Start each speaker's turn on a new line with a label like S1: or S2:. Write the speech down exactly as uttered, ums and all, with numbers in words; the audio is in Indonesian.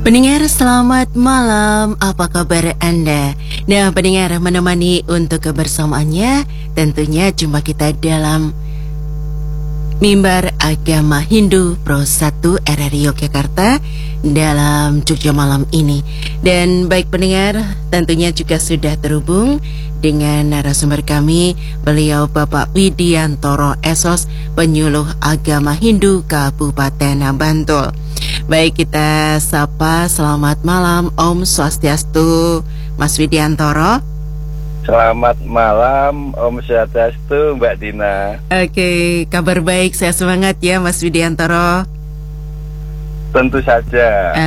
S1: Pendengar selamat malam, apa kabar Anda? Nah pendengar, menemani untuk kebersamaannya tentunya jumpa kita dalam Mimbar Agama Hindu Pro satu R R I Yogyakarta dalam Jogja malam ini. Dan baik pendengar, tentunya juga sudah terhubung dengan narasumber kami, beliau Bapak Widiantoro Esos, penyuluh agama Hindu Kabupaten Bantul. Baik, kita sapa, selamat malam, Om Swastiastu, Mas Widiantoro.
S2: Selamat malam, Om Swastiastu, Mbak Dina.
S1: Oke, kabar baik, saya semangat ya Mas Widiantoro.
S2: Tentu saja.